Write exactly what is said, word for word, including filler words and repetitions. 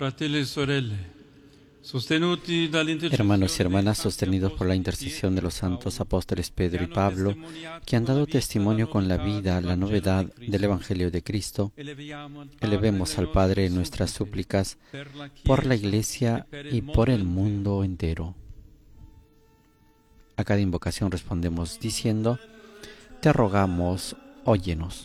Fratelli e sorelle, sostenuti Hermanos y hermanas, dall'intercessione sostenidos por la intercesión de los santos apóstoles Pedro y Pablo, que han dado testimonio con la vida la novedad del Evangelio de Cristo, elevemos al Padre nuestras súplicas por la Iglesia y por el mundo entero. A cada invocación respondemos diciendo: te rogamos, óyenos.